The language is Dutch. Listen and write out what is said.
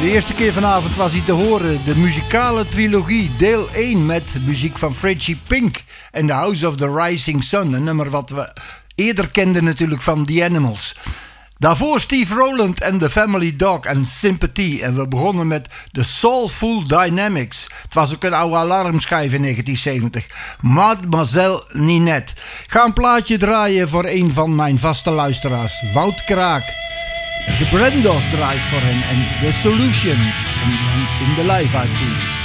De eerste keer vanavond was hij te horen. De muzikale trilogie, deel 1 met muziek van Freddie Pink en The House of the Rising Sun. Een nummer wat we eerder kenden natuurlijk van The Animals. Daarvoor Steve Rowland en The Family Dog en Sympathy. En we begonnen met The Soulful Dynamics. Het was ook een oude alarmschijf in 1970. Mademoiselle Ninette. Ga een plaatje draaien voor een van mijn vaste luisteraars. Wout Kraak. De Brendos draait voor hen. En The Solution in de live uitvoering.